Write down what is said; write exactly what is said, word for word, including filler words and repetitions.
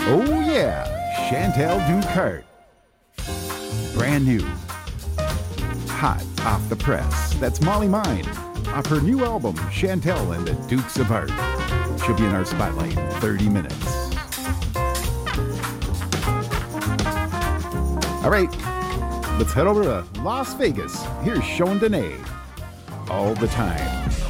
Oh yeah, Chantel Ducart. Brand new. Hot off the press. That's Molly Mine. Off her new album, Chantel and the Dukes of Art. She'll be in our spotlight in thirty minutes. All right, let's head over to Las Vegas. Here's Sean Danae. All the time.